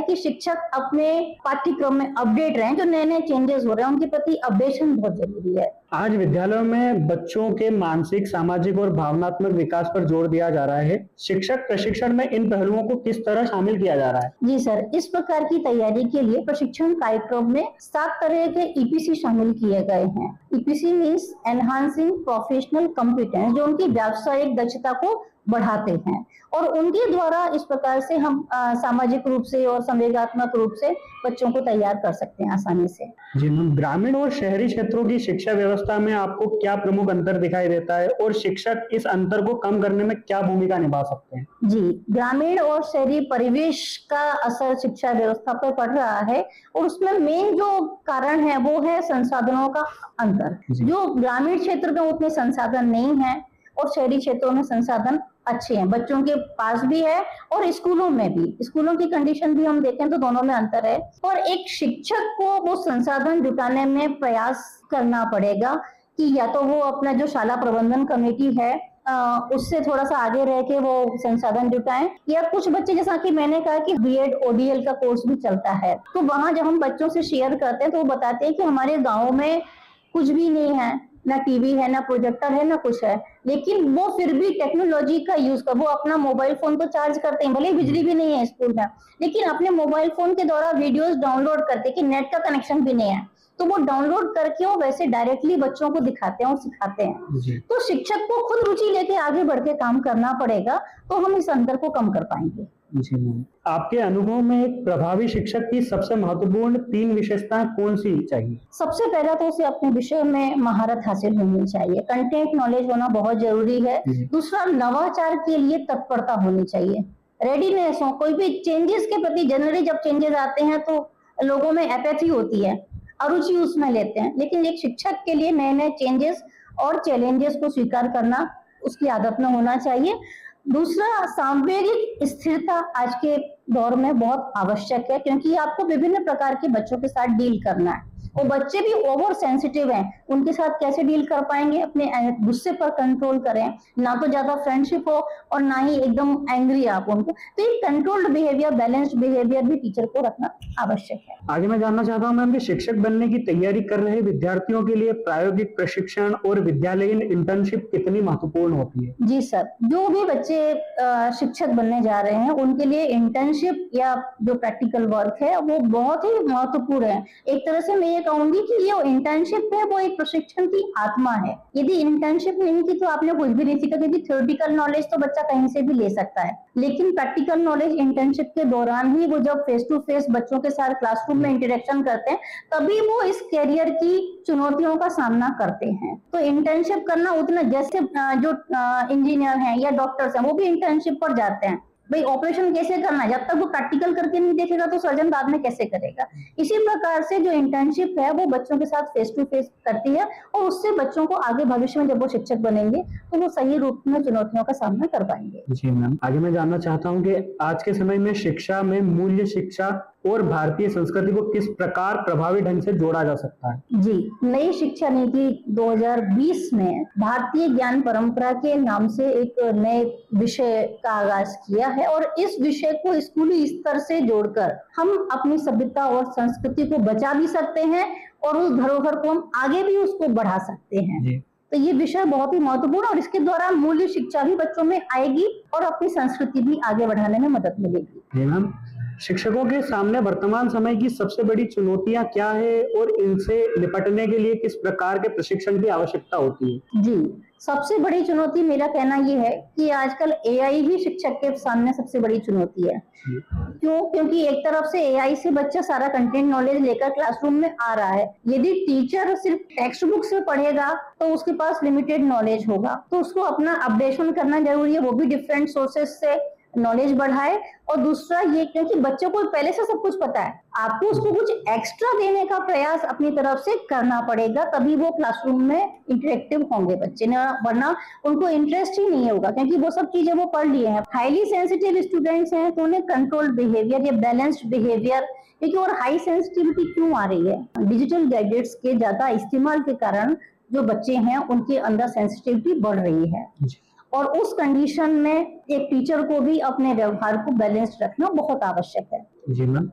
कि शिक्षक अपने पाठ्यक्रम में अपडेट रहें, जो नए-नए चेंजेस हो रहे हैं उनके प्रति अपडेशन बहुत जरूरी है। आज विद्यालयों में बच्चों के मानसिक, सामाजिक और भावनात्मक विकास पर जोर दिया जा रहा है। शिक्षक प्रशिक्षण में इन पहलुओं को किस तरह शामिल किया जा रहा है? जी सर, इस प्रकार की तैयारी के लिए प्रशिक्षण कार्यक्रम में 7 तरह के ईपीसी शामिल किए गए हैं। EPC means enhancing professional competence, जो उनकी व्यावसायिक दक्षता को बढ़ाते हैं और उनके द्वारा इस प्रकार से हम सामाजिक रूप से और संवेगात्मक रूप से बच्चों को तैयार कर सकते हैं आसानी से। जी मैम, ग्रामीण और शहरी क्षेत्रों की शिक्षा व्यवस्था में आपको क्या प्रमुख अंतर दिखाई देता है और शिक्षक इस अंतर को कम करने में क्या भूमिका निभा सकते हैं? जी, ग्रामीण और शहरी परिवेश का असर शिक्षा व्यवस्था पर पड़ रहा है और उसमें मेन जो कारण है वो है संसाधनों का अंतर। जो ग्रामीण क्षेत्र में उतने संसाधन नहीं है और शहरी क्षेत्रों में संसाधन अच्छे हैं, बच्चों के पास भी है और स्कूलों में भी। स्कूलों की कंडीशन भी हम देखें तो दोनों में अंतर है और एक शिक्षक को वो संसाधन जुटाने में प्रयास करना पड़ेगा कि या तो वो अपना जो शाला प्रबंधन कमेटी है उससे थोड़ा सा आगे रह के वो संसाधन जुटाएं, या कुछ बच्चे जैसा कि मैंने कहा कि बीएड ओडीएल का कोर्स भी चलता है, तो वहां जब हम बच्चों से शेयर करते हैं तो वो बताते हैं कि हमारे गाँव में कुछ भी नहीं है, ना टीवी है, ना प्रोजेक्टर है, ना कुछ है, लेकिन वो फिर भी टेक्नोलॉजी का यूज कर, वो अपना मोबाइल फोन तो चार्ज करते हैं, भले बिजली भी नहीं है स्कूल में, लेकिन अपने मोबाइल फोन के द्वारा वीडियोस डाउनलोड करते कि नेट का कनेक्शन भी नहीं है तो वो डाउनलोड करके वो वैसे डायरेक्टली बच्चों को दिखाते हैं और सिखाते हैं। तो शिक्षक को खुद रुचि लेके आगे बढ़ के काम करना पड़ेगा, तो हम इस अंतर को कम कर पाएंगे। जी मैम, आपके अनुभव में एक प्रभावी शिक्षक की सबसे महत्वपूर्ण 3 विशेषताएं कौन सी चाहिए? सबसे पहला तो उसे अपने विषय में महारत हासिल होनी चाहिए, कंटेंट नॉलेज होना बहुत जरूरी है। दूसरा, नवाचार के लिए तत्परता होनी चाहिए, रेडीनेस हो, कोई भी चेंजेस के प्रति। जनरली जब चेंजेस आते हैं तो लोगों में एपैथी होती है, अरुचि उसमें लेते हैं, लेकिन एक शिक्षक के लिए नए नए चेंजेस और चैलेंजेस को स्वीकार करना उसकी आदत में होना चाहिए। दूसरा, सांवेगिक स्थिरता आज के दौर में बहुत आवश्यक है, क्योंकि आपको विभिन्न प्रकार के बच्चों के साथ डील करना है और बच्चे भी ओवर सेंसिटिव हैं, उनके साथ कैसे डील कर पाएंगे? अपने गुस्से पर कंट्रोल करें, ना तो ज्यादा फ्रेंडशिप हो और ना ही एकदम एंग्री आप उनको। तो ये कंट्रोल्ड बिहेवियर, बैलेंस्ड बिहेवियर भी टीचर को रखना आवश्यक है। आगे मैं जानना चाहता हूँ मैम कि शिक्षक बनने की तैयारी कर रहे विद्यार्थियों के लिए प्रायोगिक प्रशिक्षण और विद्यालयीन इंटर्नशिप कितनी महत्वपूर्ण होती है? जी सर, जो भी बच्चे शिक्षक बनने जा रहे हैं उनके लिए इंटर्नशिप या जो प्रैक्टिकल वर्क है वो बहुत ही महत्वपूर्ण है। एक तरह से मैं ये कहूंगी कि ये इंटर्नशिप है वो एक प्रशिक्षण की आत्मा है। यदि इंटर्नशिप नहीं की तो आपने कुछ भी नहीं सीखा, क्योंकि थ्योरेटिकल नॉलेज तो बच्चा कहीं से भी ले सकता है, लेकिन प्रैक्टिकल नॉलेज इंटर्नशिप के दौरान ही वो जब फेस टू फेस बच्चों के साथ क्लासरूम में इंटरेक्शन करते हैं तभी वो इस कैरियर की चुनौतियों का सामना करते हैं। तो इंटर्नशिप करना उतना, जैसे जो इंजीनियर हैं या डॉक्टर्स हैं वो भी इंटर्नशिप पर जाते हैं, भाई ऑपरेशन कैसे करना है, जब तक वो प्रैक्टिकल करके नहीं देखेगा तो सर्जन बाद में कैसे करेगा। इसी प्रकार से जो इंटर्नशिप है वो बच्चों के साथ फेस टू फेस करती है और उससे बच्चों को आगे भविष्य में जब वो शिक्षक बनेंगे तो वो सही रूप में चुनौतियों का सामना कर पाएंगे। जी मैम, आगे मैं जानना चाहता हूँ कि आज के समय में शिक्षा में मूल्य शिक्षा और भारतीय संस्कृति को किस प्रकार प्रभावी ढंग से जोड़ा जा सकता है? जी, नई शिक्षा नीति 2020 में भारतीय ज्ञान परंपरा के नाम से एक नए विषय का आगाज किया है और इस विषय को स्कूली स्तर से जोड़कर हम अपनी सभ्यता और संस्कृति को बचा भी सकते हैं और उस धरोहर को हम आगे भी उसको बढ़ा सकते हैं। तो ये विषय बहुत ही महत्वपूर्ण और इसके द्वारा मूल्य शिक्षा भी बच्चों में आएगी और अपनी संस्कृति भी आगे बढ़ाने में मदद मिलेगी। जी मैम, शिक्षकों के सामने वर्तमान समय की सबसे बड़ी चुनौतियां क्या है और इनसे निपटने के लिए किस प्रकार के प्रशिक्षण की आवश्यकता होती है? जी, सबसे बड़ी चुनौती मेरा कहना ये है कि आजकल एआई ही शिक्षक के सामने सबसे बड़ी चुनौती है। क्यों? क्योंकि एक तरफ से एआई से बच्चा सारा कंटेंट नॉलेज लेकर क्लासरूम में आ रहा है, यदि टीचर सिर्फ टेक्स्ट बुक से पढ़ेगा तो उसके पास लिमिटेड नॉलेज होगा, तो उसको अपना अपडेशन करना जरूरी है, वो भी डिफरेंट सोर्सेज से नॉलेज बढ़ाए। और दूसरा ये, क्योंकि बच्चों को पहले से सब कुछ पता है, आपको उसको कुछ एक्स्ट्रा देने का प्रयास अपनी तरफ से करना पड़ेगा, तभी वो क्लासरूम में इंटरेक्टिव होंगे बच्चे, वरना उनको इंटरेस्ट ही नहीं होगा, क्योंकि वो सब चीजें वो पढ़ लिए हैं। हाईली सेंसिटिव स्टूडेंट्स हैं तो उन्हें कंट्रोल्ड बिहेवियर या बैलेंस्ड बिहेवियर, क्योंकि और हाई सेंसिटिविटी क्यों आ रही है? डिजिटल गैजेट्स के ज्यादा इस्तेमाल के कारण जो बच्चे हैं उनके अंदर सेंसिटिविटी बढ़ रही है और उस कंडीशन में एक टीचर को भी अपने व्यवहार को बैलेंस्ड रखना बहुत आवश्यक है। जी मैम।